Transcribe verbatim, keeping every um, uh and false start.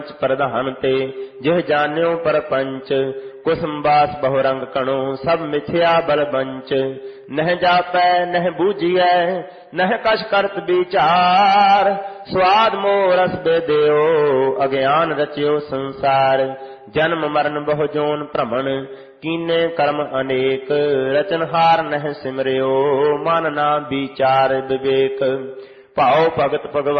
ਪ੍ਰਧਾਨ ਤੇ ਜਿਹ ਜਾਣਿਓ ਪਰਪੰਚ ਕੁਸਮ ਬਾਸ ਬਹੁ ਰੰਗ ਕਣੋ ਸਭ ਮਿਥਿਆ ਬਲ ਬੰਚ ਨਹਿ ਜਾਪੈ ਨਹਿ ਬੂਝੀਐ ਨਹਿ ਕਛ ਕਰਤ ਵਿਚਾਰ ਸਵਾਦ ਮੋਹ ਰਸ ਬੇਦਿਓ ਅਗਿਆਨ ਰਚਿਓ ਸੰਸਾਰ ਜਨਮ ਮਰਨ ਬਹੁ ਜੋਨ ਭ੍ਰਮਣ ਕੀਨੇ ਕਰਮ ਅਨੇਕ ਰਚਨਹਾਰ ਨਹਿ ਸਿਮਰਿਓ ਮਨ ਨਾ ਵਿਚਾਰ ਵਿਵੇਕ ਭਾਉ ਭਗਤ ਭਗਵਾਨ